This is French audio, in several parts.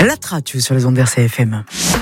La Trature sur les ondes RCFM.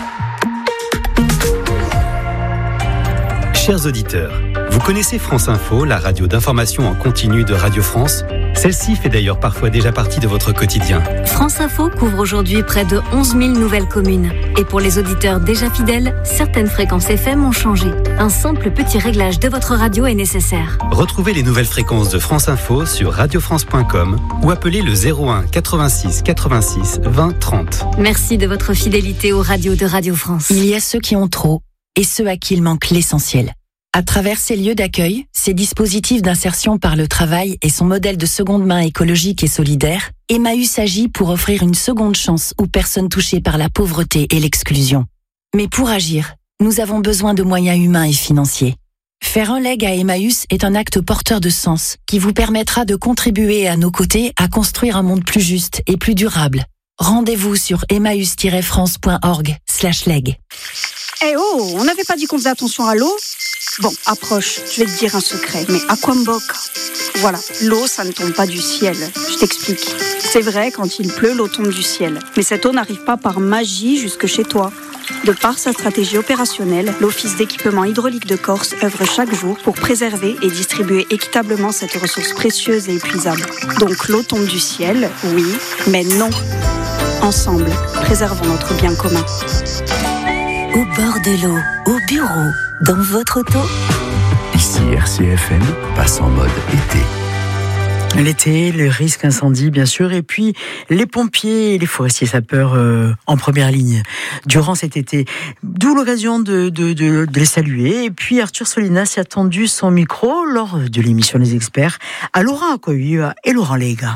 Chers auditeurs, vous connaissez France Info, la radio d'information en continu de Radio France ? Celle-ci fait d'ailleurs parfois déjà partie de votre quotidien. France Info couvre aujourd'hui près de 11 000 nouvelles communes. Et pour les auditeurs déjà fidèles, certaines fréquences FM ont changé. Un simple petit réglage de votre radio est nécessaire. Retrouvez les nouvelles fréquences de France Info sur radiofrance.com ou appelez le 01 86 86 20 30. Merci de votre fidélité aux radios de Radio France. Il y a ceux qui ont trop et ceux à qui il manque l'essentiel. À travers ces lieux d'accueil, ces dispositifs d'insertion par le travail et son modèle de seconde main écologique et solidaire, Emmaüs agit pour offrir une seconde chance aux personnes touchées par la pauvreté et l'exclusion. Mais pour agir, nous avons besoin de moyens humains et financiers. Faire un leg à Emmaüs est un acte porteur de sens qui vous permettra de contribuer à nos côtés à construire un monde plus juste et plus durable. Rendez-vous sur emmaüs-france.org/leg. Eh oh, on n'avait pas dit qu'on faisait attention à l'eau ? Bon, approche, je vais te dire un secret, mais Aquamboc. Voilà, l'eau, ça ne tombe pas du ciel. Je t'explique. C'est vrai, quand il pleut, l'eau tombe du ciel. Mais cette eau n'arrive pas par magie jusque chez toi. De par sa stratégie opérationnelle, l'Office d'équipement hydraulique de Corse œuvre chaque jour pour préserver et distribuer équitablement cette ressource précieuse et épuisable. Donc l'eau tombe du ciel, oui, mais non. Ensemble, préservons notre bien commun. Au bord de l'eau, au bureau, dans votre auto. Ici RCFM passe en mode été. L'été, le risque incendie, bien sûr, et puis les pompiers et les forestiers sapeurs en première ligne durant cet été. D'où l'occasion de les saluer. Et puis Arthur Solinas a tendu son micro lors de l'émission Les Experts à Laurent Accoyu et Laurent Lega.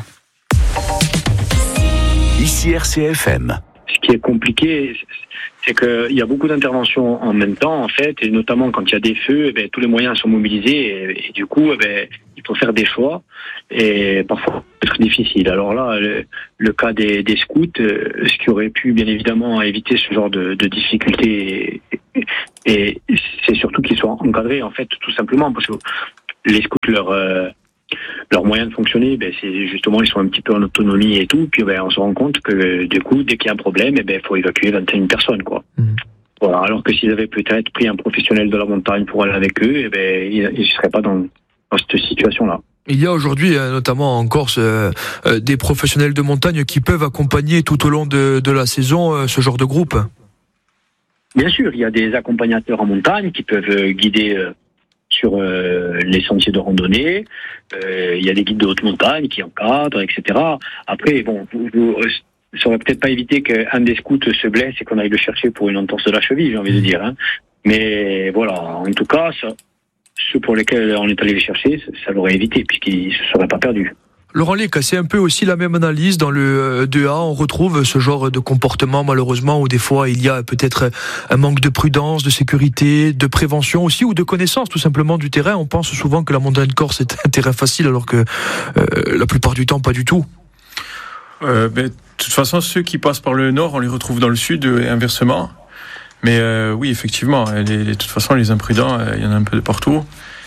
Ici RCFM. Ce qui est compliqué, c'est qu'il y a beaucoup d'interventions en même temps, en fait, et notamment quand il y a des feux, tous les moyens sont mobilisés, et du coup, il faut faire des choix, et parfois, c'est très difficile. Alors là, le cas des scouts, ce qui aurait pu, bien évidemment, éviter ce genre de difficultés, et c'est surtout qu'ils soient encadrés, en fait, tout simplement, parce que les scouts, leur moyen de fonctionner, c'est justement, ils sont un petit peu en autonomie et tout, puis on se rend compte que du coup, dès qu'il y a un problème, il faut évacuer 21 personnes, quoi. Voilà. Alors que s'ils avaient peut-être pris un professionnel de la montagne pour aller avec eux, ils ne seraient pas dans cette situation-là. Il y a aujourd'hui, notamment en Corse, des professionnels de montagne qui peuvent accompagner tout au long de la saison ce genre de groupe. Bien sûr, il y a des accompagnateurs en montagne qui peuvent guider sur les sentiers de randonnée. Il y a des guides de haute montagne qui encadrent, etc. Après, ça aurait peut-être pas évité qu'un des scouts se blesse et qu'on aille le chercher pour une entorse de la cheville, j'ai envie de dire. Mais voilà, en tout cas, ceux pour lesquels on est allé les chercher, ça l'aurait évité, puisqu'ils ne se seraient pas perdus. Laurent Lec, c'est un peu aussi la même analyse dans le 2A. On retrouve ce genre de comportement, malheureusement, où des fois il y a peut-être un manque de prudence, de sécurité, de prévention aussi, ou de connaissance tout simplement du terrain. On pense souvent que la montagne corse est un terrain facile, alors que la plupart du temps, pas du tout. De toute façon, ceux qui passent par le nord, on les retrouve dans le sud et inversement. Mais oui, effectivement, de toute façon, les imprudents, il y en a un peu de partout.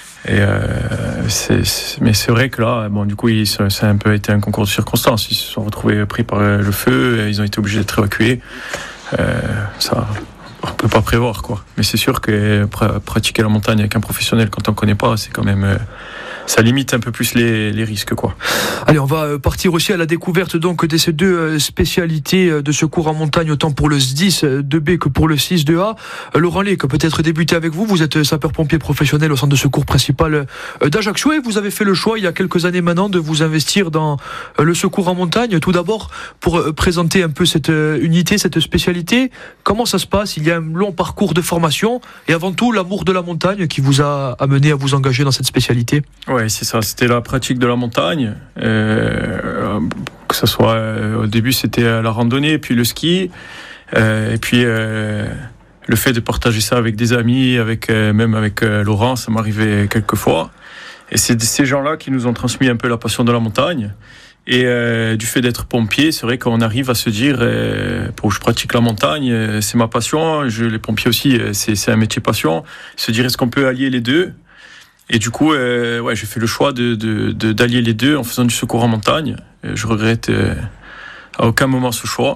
Mais c'est vrai que là, du coup, ça a un peu été un concours de circonstances. Ils se sont retrouvés pris par le feu, ils ont été obligés d'être évacués. Ça, on peut pas prévoir, quoi. Mais c'est sûr que pratiquer la montagne avec un professionnel quand on connaît pas, c'est quand même, ça limite un peu plus les risques, quoi. Allez, on va partir aussi à la découverte donc de ces deux spécialités de secours en montagne, autant pour le SDIS 2B que pour le SIS 2A. Laurent Lec, peut-être débuter avec vous. Vous êtes sapeur-pompier professionnel au centre de secours principal d'Ajaccio et vous avez fait le choix il y a quelques années maintenant de vous investir dans le secours en montagne. Tout d'abord, pour présenter un peu cette unité, cette spécialité, comment ça se passe? Il y a un long parcours de formation et avant tout l'amour de la montagne qui vous a amené à vous engager dans cette spécialité. Oui, c'est ça, c'était la pratique de la montagne, que ce soit au début c'était la randonnée, puis le ski, et puis le fait de partager ça avec des amis, même avec Laurent, ça m'arrivait quelques fois, et c'est ces gens-là qui nous ont transmis un peu la passion de la montagne, et du fait d'être pompier, c'est vrai qu'on arrive à se dire, je pratique la montagne, c'est ma passion, les pompiers aussi, c'est un métier passion, se dire est-ce qu'on peut allier les deux? Et du coup, j'ai fait le choix d'allier les deux en faisant du secours en montagne. Je regrette à aucun moment ce choix.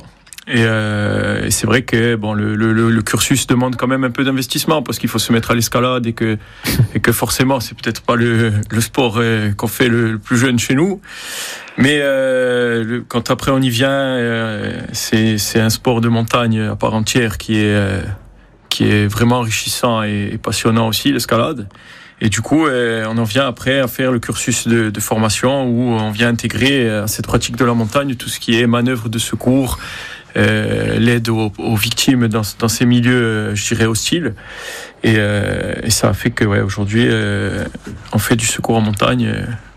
Et c'est vrai que le cursus demande quand même un peu d'investissement parce qu'il faut se mettre à l'escalade et que forcément c'est peut-être pas le sport qu'on fait le plus jeune chez nous. Mais quand après on y vient, c'est un sport de montagne à part entière qui est vraiment enrichissant et passionnant aussi, l'escalade. Et du coup, on en vient après à faire le cursus de formation où on vient intégrer à cette pratique de la montagne tout ce qui est manœuvre de secours, l'aide aux victimes dans ces milieux, je dirais, hostiles. Et ça a fait que aujourd'hui, on fait du secours en montagne.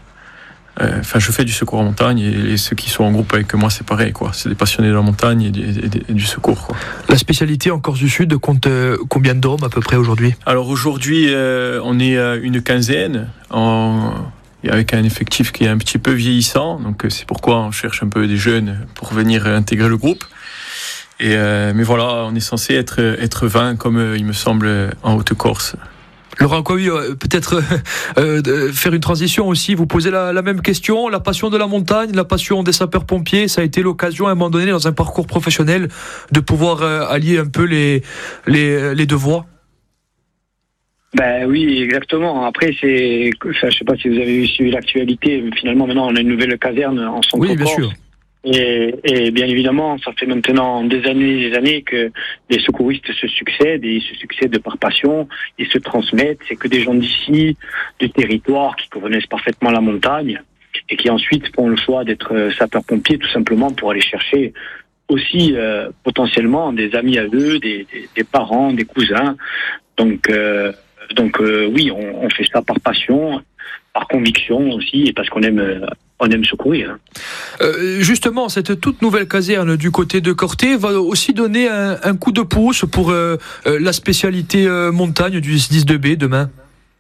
Je fais du secours en montagne et ceux qui sont en groupe avec moi, c'est pareil, quoi. C'est des passionnés de la montagne et du secours, quoi. La spécialité en Corse du Sud compte combien d'hommes à peu près aujourd'hui ? Alors aujourd'hui, on est une quinzaine, avec un effectif qui est un petit peu vieillissant. Donc c'est pourquoi on cherche un peu des jeunes pour venir intégrer le groupe. Mais voilà, on est censé être 20, comme il me semble, en Haute-Corse. Laurent Coy, peut-être faire une transition aussi, vous posez la même question, la passion de la montagne, la passion des sapeurs-pompiers, ça a été l'occasion à un moment donné dans un parcours professionnel de pouvoir allier un peu les deux voies? Ben oui, exactement. Après, je sais pas si vous avez suivi l'actualité, mais finalement maintenant on a une nouvelle caserne en centre-Corse. Oui, bien sûr. Et bien évidemment, ça fait maintenant des années que les secouristes se succèdent, et ils se succèdent par passion, ils se transmettent. C'est que des gens d'ici, du territoire, qui connaissent parfaitement la montagne et qui ensuite font le choix d'être sapeurs-pompiers tout simplement pour aller chercher aussi potentiellement des amis à eux, des parents, des cousins. Donc oui, on fait ça par passion, par conviction aussi, et parce qu'on aime secourir. Justement, cette toute nouvelle caserne du côté de Corté va aussi donner un coup de pouce pour la spécialité montagne du SDIS 2B demain.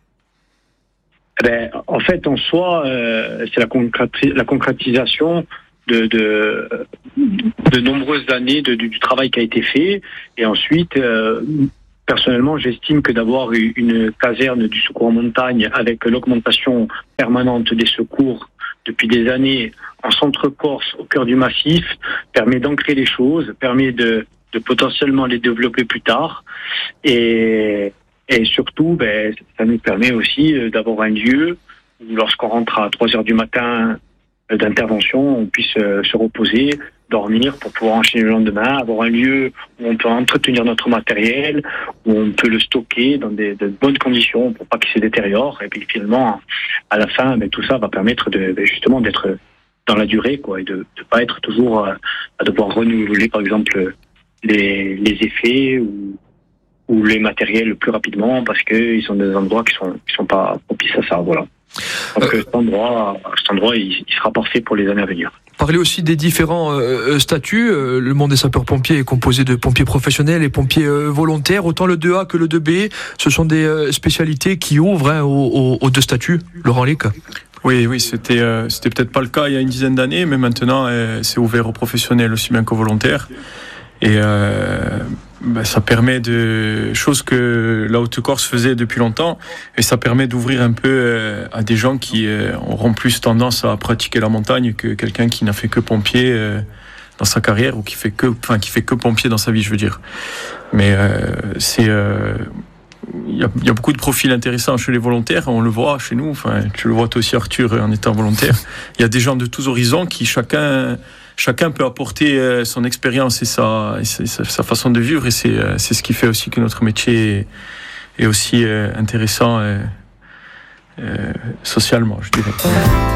En fait, en soi, c'est la concrétisation de nombreuses années du travail qui a été fait. Et ensuite, personnellement, j'estime que d'avoir une caserne du secours en montagne avec l'augmentation permanente des secours depuis des années en centre-Corse, au cœur du massif, permet d'ancrer les choses, permet de potentiellement les développer plus tard. Et surtout, ça nous permet aussi d'avoir un lieu où, lorsqu'on rentre à 3h du matin d'intervention, on puisse se reposer, dormir pour pouvoir enchaîner le lendemain, avoir un lieu où on peut entretenir notre matériel, où on peut le stocker dans de bonnes conditions pour pas qu'il se détériore. Et puis finalement, à la fin, tout ça va permettre justement d'être dans la durée, quoi, et de pas être toujours à devoir renouveler, par exemple, les effets ou les matériels plus rapidement parce qu'ils sont des endroits qui sont pas propices à ça, voilà. Donc cet endroit, il sera parfait pour les années à venir. Parler aussi des différents statuts. Le monde des sapeurs-pompiers est composé de pompiers professionnels et pompiers volontaires. Autant le 2A que le 2B, ce sont des spécialités qui ouvrent aux deux statuts. Laurent Lic. Oui, c'était peut-être pas le cas il y a une dizaine d'années, mais maintenant c'est ouvert aux professionnels aussi bien qu'aux volontaires. Et ça permet de choses que la Haute-Corse faisait depuis longtemps, et ça permet d'ouvrir un peu à des gens qui auront plus tendance à pratiquer la montagne que quelqu'un qui n'a fait que pompier dans sa carrière, ou qui fait que pompier dans sa vie, je veux dire. Mais il y a beaucoup de profils intéressants chez les volontaires, on le voit chez nous, tu le vois toi aussi Arthur en étant volontaire. Il y a des gens de tous horizons qui chacun peut apporter son expérience et sa façon de vivre, et c'est ce qui fait aussi que notre métier est aussi intéressant socialement, je dirais.